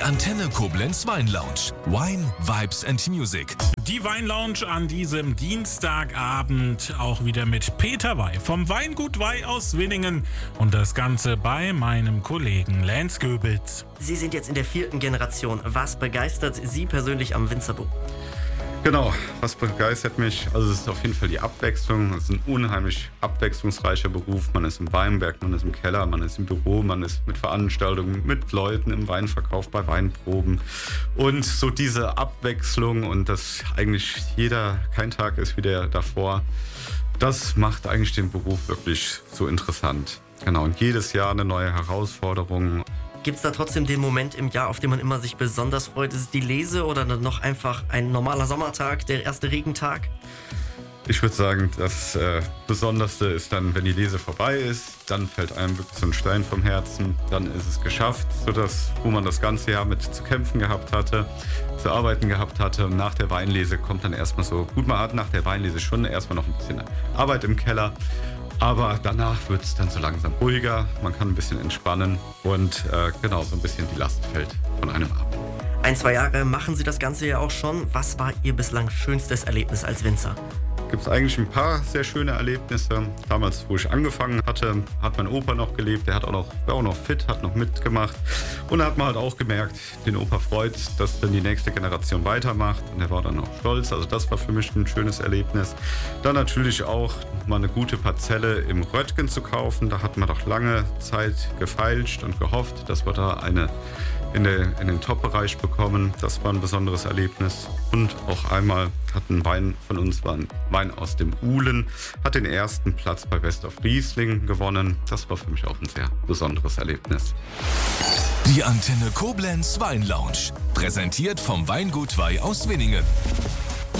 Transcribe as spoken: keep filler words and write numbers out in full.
Antenne Koblenz Weinlounge. Wine, Vibes and Music. Die Weinlounge an diesem Dienstagabend auch wieder mit Peter Wey vom Weingut Wey aus Winningen und das Ganze bei meinem Kollegen Lance Goebels. Sie sind jetzt in der vierten Generation. Was begeistert Sie persönlich am Winzerberuf? Genau, was begeistert mich? Also es ist auf jeden Fall die Abwechslung. Es ist ein unheimlich abwechslungsreicher Beruf. Man ist im Weinberg, man ist im Keller, man ist im Büro, man ist mit Veranstaltungen, mit Leuten im Weinverkauf, bei Weinproben. Und so diese Abwechslung und dass eigentlich jeder, kein Tag ist wie der davor, das macht eigentlich den Beruf wirklich so interessant. Genau, und jedes Jahr eine neue Herausforderung. Gibt es da trotzdem den Moment im Jahr, auf den man immer sich besonders freut? Ist es die Lese oder dann noch einfach ein normaler Sommertag, der erste Regentag? Ich würde sagen, das äh, Besonderste ist dann, wenn die Lese vorbei ist, dann fällt einem wirklich so ein Stein vom Herzen, dann ist es geschafft, sodass, wo man das ganze Jahr mit zu kämpfen gehabt hatte, zu arbeiten gehabt hatte. Und nach der Weinlese kommt dann erstmal so, gut, man hat nach der Weinlese schon erstmal noch ein bisschen Arbeit im Keller, aber danach wird es dann so langsam ruhiger, man kann ein bisschen entspannen und äh, genau, so ein bisschen die Last fällt von einem ab. Ein, zwei Jahre machen Sie das Ganze ja auch schon. Was war Ihr bislang schönstes Erlebnis als Winzer? Gibt es eigentlich ein paar sehr schöne Erlebnisse. Damals, wo ich angefangen hatte, hat mein Opa noch gelebt. Der hat auch noch, war auch noch fit, hat noch mitgemacht. Und da hat man halt auch gemerkt, den Opa freut, dass dann die nächste Generation weitermacht. Und er war dann auch stolz. Also das war für mich ein schönes Erlebnis. Dann natürlich auch mal eine gute Parzelle im Röttgen zu kaufen. Da hat man doch lange Zeit gefeilscht und gehofft, dass wir da eine in, der, in den Top-Bereich bekommen. Das war ein besonderes Erlebnis. Und auch einmal hat ein Wein von uns, war ein Wein aus dem Uhlen, hat den ersten Platz bei Best of Riesling gewonnen. Das war für mich auch ein sehr besonderes Erlebnis. Die Antenne Koblenz Weinlounge, präsentiert vom Weingut Wey aus Winningen.